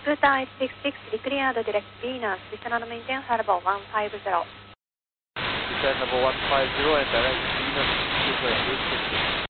Bhutan 866, declared direct Venus, descend maintain flight level 150. Descend level 150 and direct Venus, declared 866.